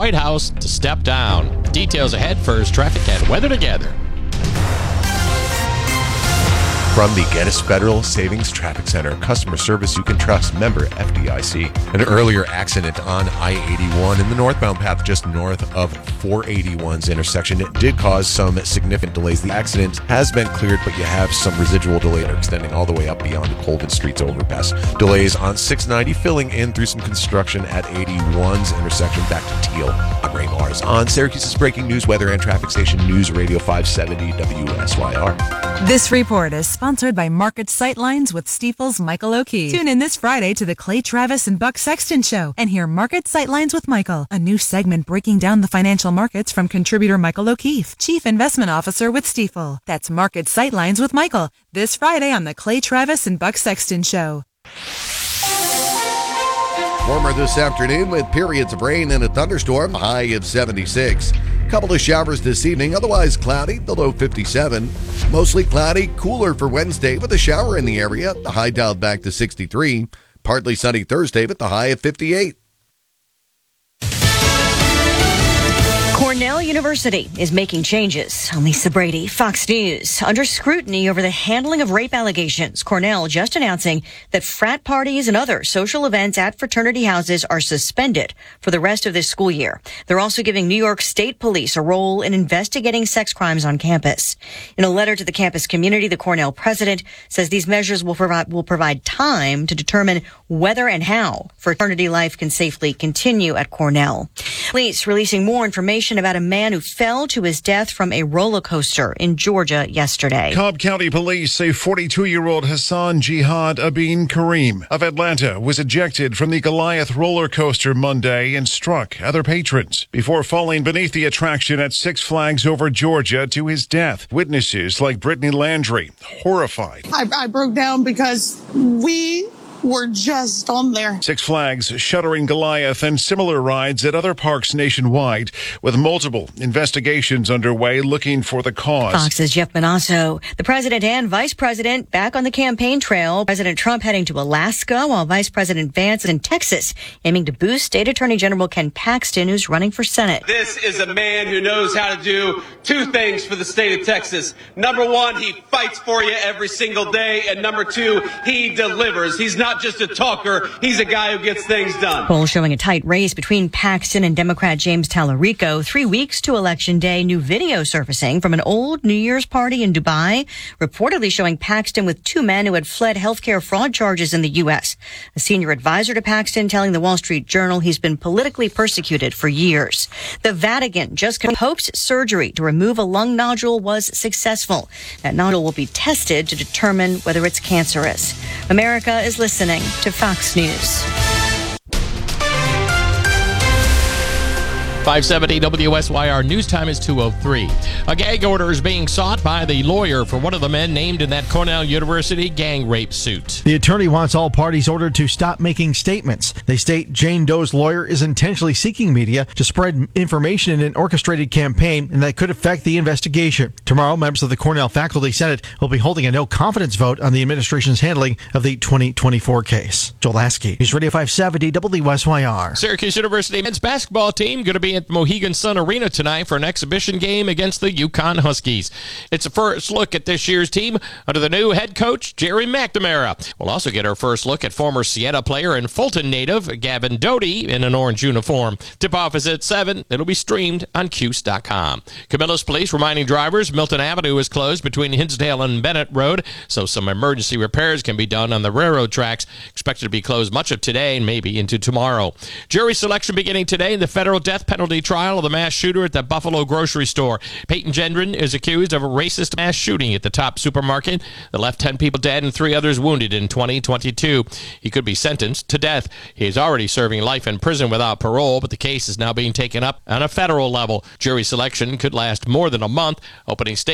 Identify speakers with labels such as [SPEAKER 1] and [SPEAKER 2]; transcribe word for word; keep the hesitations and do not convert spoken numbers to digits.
[SPEAKER 1] White House to step down. Details ahead. First, traffic and weather together.
[SPEAKER 2] From the Geddes Federal Savings Traffic Center, customer service you can trust, member F D I C. An earlier accident on I eighty-one in the northbound path just north of four eighty-one's intersection. It did cause some significant delays. The accident has been cleared, but you have some residual delay extending all the way up beyond the Colvin Street's overpass. Delays on six ninety filling in through some construction at eighty-one's intersection back to Teal. I'm Ray Mars on Syracuse's breaking news, weather, and traffic station News Radio five seventy W S Y R.
[SPEAKER 3] This report is sponsored by Market Sightlines with Stifel's Michael O'Keefe. Tune in this Friday to the Clay Travis and Buck Sexton Show and hear Market Sightlines with Michael, a new segment breaking down the financial markets from contributor Michael O'Keefe, Chief Investment Officer with Stifel. That's Market Sightlines with Michael, this Friday on the Clay Travis and Buck Sexton Show.
[SPEAKER 4] Warmer this afternoon with periods of rain and a thunderstorm, high of seventy-six. Couple of showers this evening, otherwise cloudy, the low fifty-seven. Mostly cloudy, cooler for Wednesday with a shower in the area, the high dialed back to sixty-three. Partly sunny Thursday with the high of fifty-eight.
[SPEAKER 5] Cornell University is making changes. I'm Lisa Brady, Fox News. Under scrutiny over the handling of rape allegations, Cornell just announcing that frat parties and other social events at fraternity houses are suspended for the rest of this school year. They're also giving New York State Police a role in investigating sex crimes on campus. In a letter to the campus community, the Cornell president says these measures will provide, will provide time to determine whether and how fraternity life can safely continue at Cornell. Police releasing more information about a man who fell to his death from a roller coaster in Georgia yesterday.
[SPEAKER 6] Cobb County police say forty-two-year-old Hassan Jihad Abin Kareem of Atlanta was ejected from the Goliath roller coaster Monday and struck other patrons before falling beneath the attraction at Six Flags over Georgia to his death. Witnesses like Brittany Landry, horrified.
[SPEAKER 7] I, I broke down because we We're just on there.
[SPEAKER 6] Six Flags shuttering Goliath and similar rides at other parks nationwide, with multiple investigations underway looking for the cause.
[SPEAKER 5] Fox's Jeff Manasso. The president and vice president back on the campaign trail. President Trump heading to Alaska, while Vice President Vance is in Texas, aiming to boost State Attorney General Ken Paxton, who's running for Senate.
[SPEAKER 8] This is a man who knows how to do two things for the state of Texas. Number one, he fights for you every single day. And number two, he delivers. He's not just a talker. He's a guy who gets things done.
[SPEAKER 5] Polls showing a tight race between Paxton and Democrat James Tallarico. Three weeks to Election Day, new video surfacing from an old New Year's party in Dubai, reportedly showing Paxton with two men who had fled healthcare fraud charges in the U S. A senior advisor to Paxton telling the Wall Street Journal he's been politically persecuted for years. The Vatican just confirmed Pope's surgery to remove a lung nodule was successful. That nodule will be tested to determine whether it's cancerous. America is listening to Fox News.
[SPEAKER 1] five seventy W S Y R news time is two oh three. A gag order is being sought by the lawyer for one of the men named in that Cornell University gang rape suit.
[SPEAKER 9] The attorney wants all parties ordered to stop making statements. They state Jane Doe's lawyer is intentionally seeking media to spread information in an orchestrated campaign and that could affect the investigation. Tomorrow, members of the Cornell Faculty Senate will be holding a no confidence vote on the administration's handling of the twenty twenty-four case. Joel Lasky, News Radio five seventy W S Y R.
[SPEAKER 1] Syracuse University men's basketball team going to be at Mohegan Sun Arena tonight for an exhibition game against the UConn Huskies. It's a first look at this year's team under the new head coach, Jerry McNamara. We'll also get our first look at former Siena player and Fulton native, Gavin Doty, in an orange uniform. Tip-off is at seven. It'll be streamed on Cuse dot com. Camillus Police reminding drivers Milton Avenue is closed between Hinsdale and Bennett Road, so some emergency repairs can be done on the railroad tracks. Expected to be closed much of today and maybe into tomorrow. Jury selection beginning today in the federal death penalty trial of the mass shooter at the Buffalo grocery store. Peyton Gendron is accused of a racist mass shooting at the Top supermarket that left ten people dead and three others wounded in twenty twenty-two. He could be sentenced to death. He is already serving life in prison without parole, but the case is now being taken up on a federal level. Jury selection could last more than a month. Opening statement